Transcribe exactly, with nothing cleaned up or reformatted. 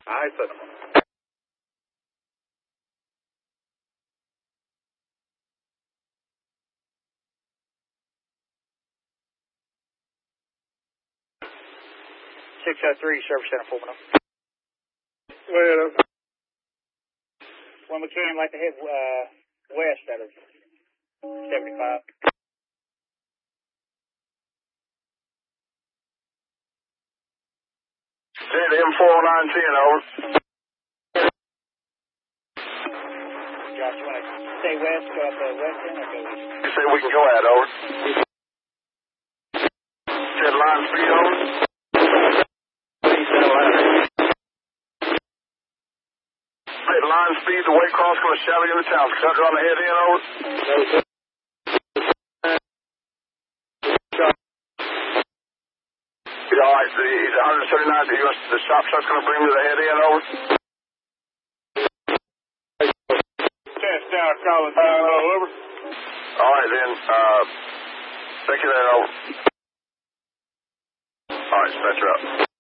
Aye, sir. six oh three, Service Center, Fulton. Well, One McCann, like to head uh, west out of seventy-five. Dead M four oh nine ten, over. Josh, you want to stay west, go up the west end, or go east? You say we can go at, over. Dead line speed, over. Dead line speed, the way cross going to shallow in the town. Cutter on the head in, over. Yeah, all right, the, he's one seventy-nine. The, the shop shot's going to bring me to the head in, over. Chance down, calling down, over. All right, then, uh, thank you then, over. All right, dispatcher up.